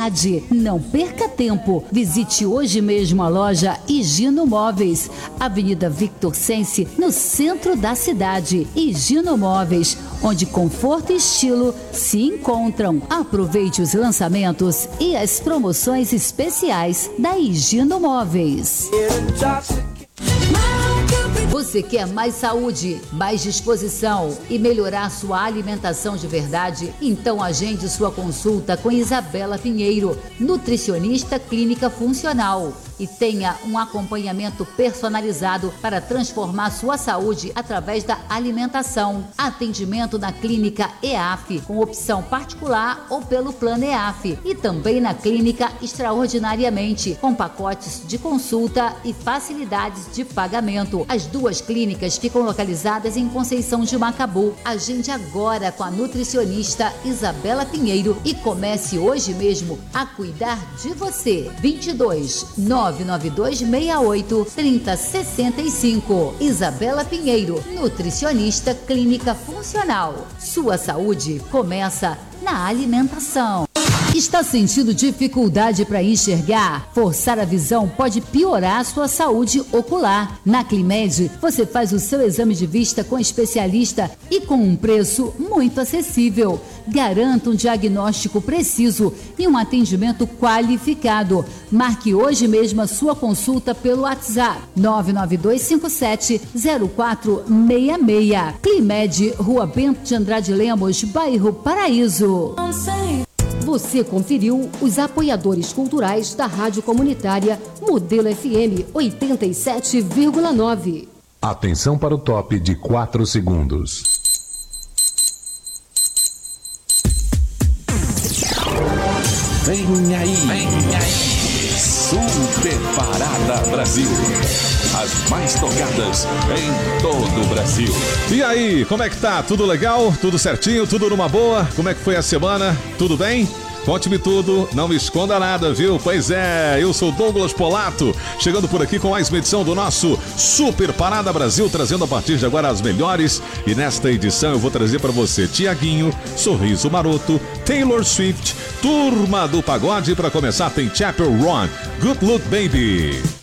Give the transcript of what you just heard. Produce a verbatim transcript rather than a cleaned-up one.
qualidade. Não perca tempo. Visite hoje mesmo a loja Higino Móveis, Avenida Victor Sense, no centro da cidade. Higino Móveis, onde conforto e estilo se encontram. Aproveite os lançamentos e as promoções especiais da Higino Móveis. Você quer mais saúde, mais disposição e melhorar sua alimentação de verdade? Então agende sua consulta com Isabela Pinheiro, nutricionista clínica funcional, e tenha um acompanhamento personalizado para transformar sua saúde através da alimentação. Atendimento na clínica E A F, com opção particular ou pelo plano E A F, e também na clínica Extraordinariamente, com pacotes de consulta e facilidades de pagamento. As duas clínicas ficam localizadas em Conceição de Macabu. Agende agora com a nutricionista Isabela Pinheiro e comece hoje mesmo a cuidar de você. vinte e dois, nove nove dois seis oito, três zero seis cinco. Isabela Pinheiro, nutricionista clínica funcional. Sua saúde começa na alimentação. Está sentindo dificuldade para enxergar? Forçar a visão pode piorar a sua saúde ocular. Na Climed, você faz o seu exame de vista com especialista e com um preço muito acessível. Garanta um diagnóstico preciso e um atendimento qualificado. Marque hoje mesmo a sua consulta pelo WhatsApp nove nove dois cinco sete zero quatro seis seis. Climed, Rua Bento de Andrade Lemos, bairro Paraíso. Você conferiu os apoiadores culturais da Rádio Comunitária Modelo F M oitenta e sete vírgula nove. Atenção para o top de quatro segundos. Vem aí, vem aí, Super Parada Brasil. As mais tocadas em todo o Brasil. E aí, como é que tá? Tudo legal? Tudo certinho? Tudo numa boa? Como é que foi a semana? Tudo bem? Conte-me tudo, não me esconda nada, viu? Pois é, eu sou Douglas Polato, chegando por aqui com mais uma edição do nosso Super Parada Brasil, trazendo a partir de agora as melhores. E nesta edição eu vou trazer para você Tiaguinho, Sorriso Maroto, Taylor Swift, Turma do Pagode. Para começar tem Chapel Roan, Good Look Baby.